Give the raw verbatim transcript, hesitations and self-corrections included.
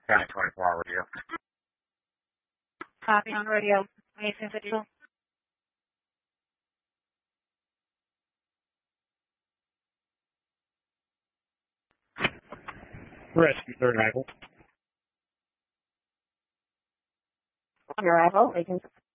County twenty-four hour radio. Copy on radio. Mason Fidel. Rescue third rifle. On your arrival, Agent